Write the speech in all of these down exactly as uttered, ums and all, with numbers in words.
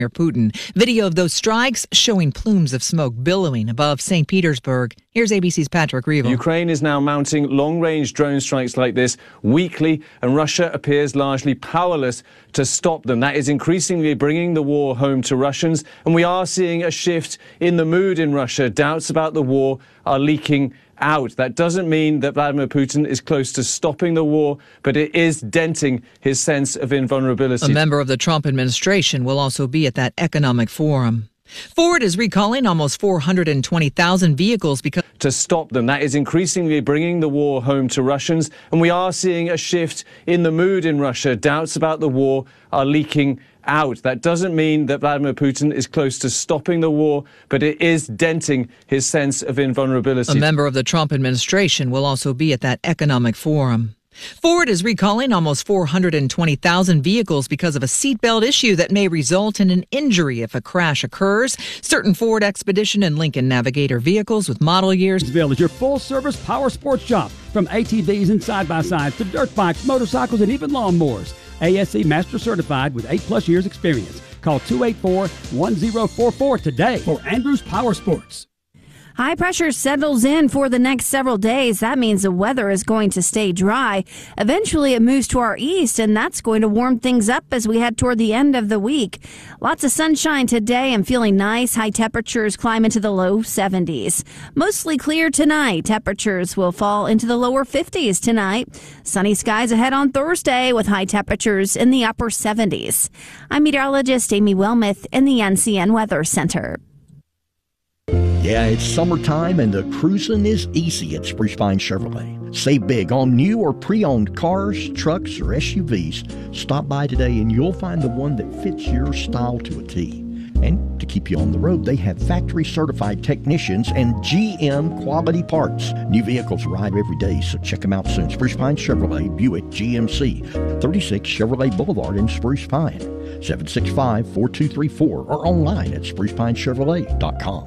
Putin. Video of those strikes showing plumes of smoke billowing above Saint Petersburg. Here's A B C's Patrick Reevell. Ukraine is now mounting long-range drone strikes like this weekly, and Russia appears largely powerless to stop them. That is increasingly bringing the war home to Russians, and we are seeing a shift in the mood in Russia. Doubts about the war are leaking out. That doesn't mean that Vladimir Putin is close to stopping the war, but it is denting his sense of invulnerability. A member of the Trump administration will also be at that economic forum. Ford is recalling almost four hundred twenty thousand vehicles because to stop them. That is increasingly bringing the war home to Russians, and we are seeing a shift in the mood in Russia. Doubts about the war are leaking out. That doesn't mean that Vladimir Putin is close to stopping the war, but it is denting his sense of invulnerability. A member of the Trump administration will also be at that economic forum. Ford is recalling almost four hundred twenty thousand vehicles because of a seatbelt issue that may result in an injury if a crash occurs. Certain Ford Expedition and Lincoln Navigator vehicles with model years. Is your full-service power sports shop, from A T Vs and side-by-sides to dirt bikes, motorcycles, and even lawnmowers. A S E Master Certified with eight plus years experience. Call two eight four, one zero four four today for Andrews Power Sports. High pressure settles in for the next several days. That means the weather is going to stay dry. Eventually it moves to our east, and that's going to warm things up as we head toward the end of the week. Lots of sunshine today and feeling nice. High temperatures climb into the low seventies. Mostly clear tonight. Temperatures will fall into the lower fifties tonight. Sunny skies ahead on Thursday with high temperatures in the upper seventies. I'm meteorologist Amy Wilmoth in the N C N Weather Center. Yeah, it's summertime and the cruising is easy at Spruce Pine Chevrolet. Save big on new or pre-owned cars, trucks, or S U Vs. Stop by today and you'll find the one that fits your style to a T. And to keep you on the road, they have factory-certified technicians and G M quality parts. New vehicles arrive every day, so check them out soon. Spruce Pine Chevrolet, Buick G M C, thirty-six Chevrolet Boulevard in Spruce Pine. seven six five, four two three four or online at spruce pine chevrolet dot com.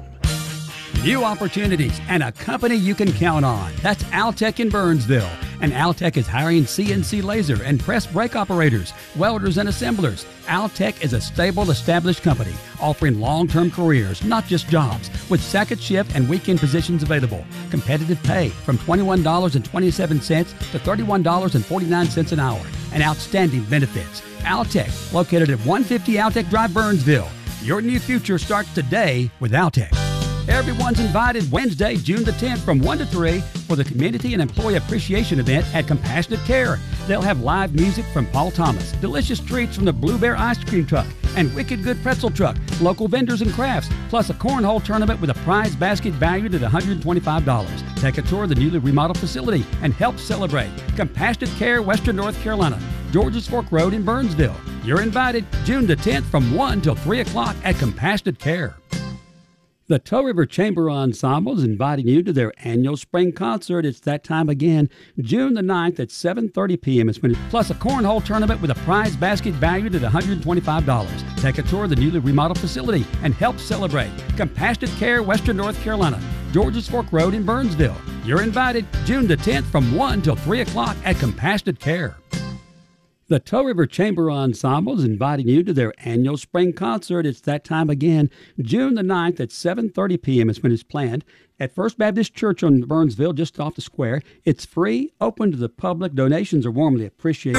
New opportunities and a company you can count on. That's Altec in Burnsville. And Altec is hiring C N C laser and press brake operators, welders, and assemblers. Altec is a stable, established company offering long-term careers, not just jobs, with second shift and weekend positions available. Competitive pay from twenty-one dollars and twenty-seven cents to thirty-one dollars and forty-nine cents an hour. And outstanding benefits. Altec, located at one fifty Altec Drive, Burnsville. Your new future starts today with Altec. Everyone's invited Wednesday, June the tenth from one to three for the Community and Employee Appreciation Event at Compassionate Care. They'll have live music from Paul Thomas, delicious treats from the Blue Bear Ice Cream Truck, and Wicked Good Pretzel Truck, local vendors and crafts, plus a cornhole tournament with a prize basket valued at one hundred twenty-five dollars. Take a tour of the newly remodeled facility and help celebrate. Compassionate Care, Western North Carolina, Georges Fork Road in Burnsville. You're invited June the tenth from one till three o'clock at Compassionate Care. The Toe River Chamber Ensemble is inviting you to their annual spring concert. It's that time again, June the ninth at seven thirty p.m. It's been, plus a cornhole tournament with a prize basket valued at one hundred twenty-five dollars. Take a tour of the newly remodeled facility and help celebrate. Compassionate Care, Western North Carolina, Georges Fork Road in Burnsville. You're invited June the tenth from one till three o'clock at Compassionate Care. The Toe River Chamber Ensemble is inviting you to their annual spring concert. It's that time again, June the ninth at seven thirty p.m. It's when it's planned at First Baptist Church on Burnsville, just off the square. It's free, open to the public. Donations are warmly appreciated.